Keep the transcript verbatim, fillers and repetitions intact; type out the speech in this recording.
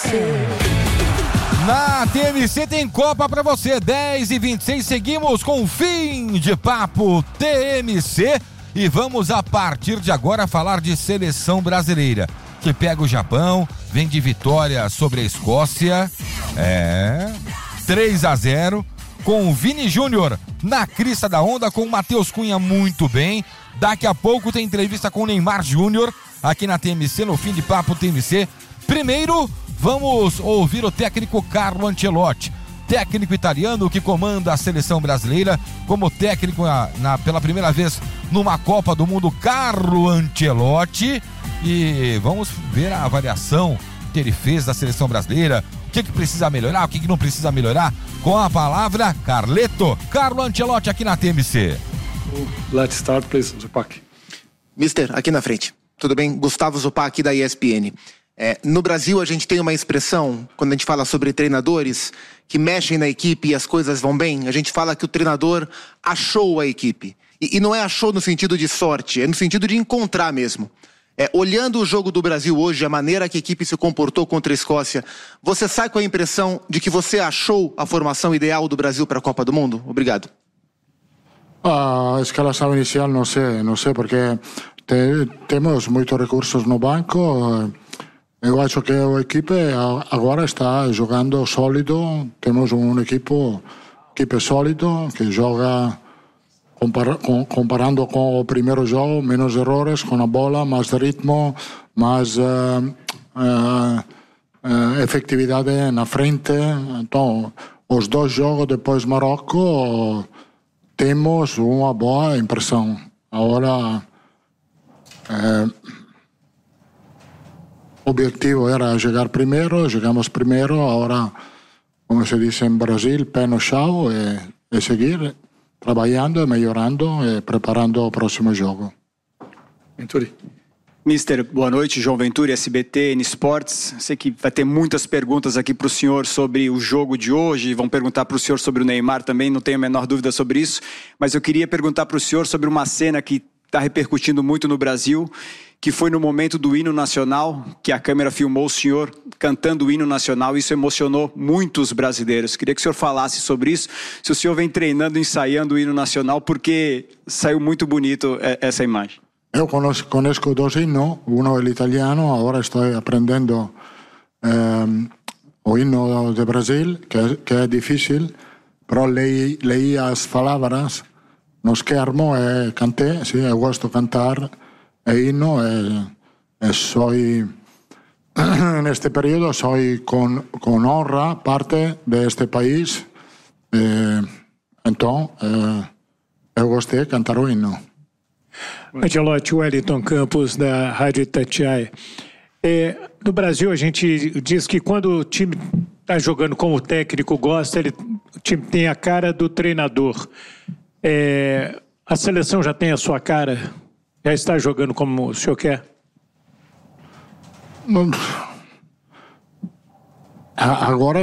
Na T M C tem Copa pra você, dez e vinte e seis, seguimos com Fim de Papo T M C e vamos a partir de agora falar de seleção brasileira, que pega o Japão, vem de vitória sobre a Escócia, é, três a zero, com o Vini Júnior na crista da onda, com o Matheus Cunha muito bem. Daqui a pouco tem entrevista com o Neymar Júnior aqui na T M C, no Fim de Papo T M C. Primeiro, vamos ouvir o técnico Carlo Ancelotti, técnico italiano que comanda a seleção brasileira como técnico na, na, pela primeira vez numa Copa do Mundo, Carlo Ancelotti. E vamos ver a avaliação que ele fez da seleção brasileira, o que, que precisa melhorar, o que, que não precisa melhorar. Com a palavra, Carleto, Carlo Ancelotti aqui na T M C. Let's start, please, Zupac. Mister, aqui na frente. Tudo bem? Gustavo Zupac da E S P N. É, no Brasil a gente tem uma expressão, quando a gente fala sobre treinadores que mexem na equipe e as coisas vão bem, a gente fala que o treinador achou a equipe. E, e não é achou no sentido de sorte, é no sentido de encontrar mesmo. É, olhando o jogo do Brasil hoje, a maneira que a equipe se comportou contra a Escócia, você sai com a impressão de que você achou a formação ideal do Brasil para a Copa do Mundo? Obrigado. A escalação inicial não sei, não sei porque te, temos muitos recursos no banco. Eu acho que a equipe agora está jogando sólido. Temos um equipe, equipe sólido que joga compara, com, comparando com o primeiro jogo, menos errores com a bola, mais ritmo, mais uh, uh, uh, efetividade na frente. Então, os dois jogos depois do Marrocos temos uma boa impressão. Agora, uh, o objetivo era chegar primeiro, chegamos primeiro, agora, como se diz em Brasil, pé no chão e, e seguir trabalhando, melhorando e preparando o próximo jogo. Venturi. Mister, boa noite, João Venturi, S B T, N Sports. Sei que vai ter muitas perguntas aqui para o senhor sobre o jogo de hoje, vão perguntar para o senhor sobre o Neymar também, não tenho a menor dúvida sobre isso, mas eu queria perguntar para o senhor sobre uma cena que está repercutindo muito no Brasil, que foi no momento do hino nacional, que a câmera filmou o senhor cantando o hino nacional. Isso emocionou muitos brasileiros. Queria que o senhor falasse sobre isso, se o senhor vem treinando, ensaiando o hino nacional, porque saiu muito bonito essa imagem. Eu conheço, conheço dois hinos, um é o italiano, agora estou aprendendo um, o hino do Brasil, que é, que é difícil, mas leí, leí as palavras no schermo e cantei. Sim, eu gosto de cantar e hino e, e sou, neste período, sou com, com honra parte deste país, e, então eu gostei de cantar o hino. Ancelotti, Wellington Campos, da Rádio Itatiaia. É, no Brasil, a gente diz que quando o time está jogando como o técnico gosta, ele, o time tem a cara do treinador. É, a seleção já tem a sua cara? Já está jogando como o senhor quer? Agora